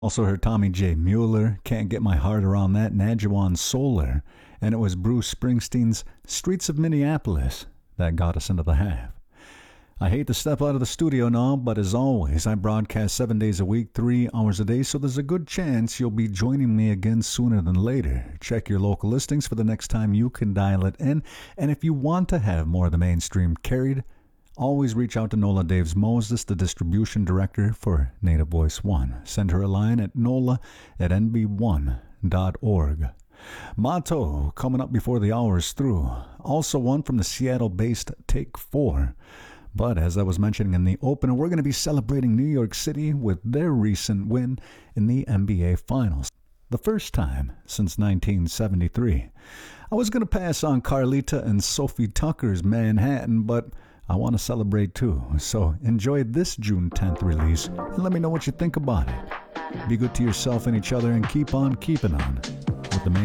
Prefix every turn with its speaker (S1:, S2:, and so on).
S1: Also heard Tommy J. Mueller, Can't Get My Heart Around That, Nadjuan Solar, and it was Bruce Springsteen's Streets of Minneapolis that got us into the half. I hate to step out of the studio now, but as always, I broadcast 7 days a week, 3 hours a day, so there's a good chance you'll be joining me again sooner than later. Check your local listings for the next time you can dial it in, and if you want to have more of the mainstream carried, always reach out to Nola Daves Moses, the distribution director for Native Voice One. Send her a line at nola@nb1.org. Motto, coming up before the hour is through. Also one from the Seattle-based Take 4. But as I was mentioning in the opener, we're going to be celebrating New York City with their recent win in the NBA Finals. The first time since 1973. I was going to pass on Carlita and Sophie Tucker's Manhattan, but I want to celebrate too. So enjoy this June 10th release and let me know what you think about it. Be good to yourself and each other and keep on keeping on.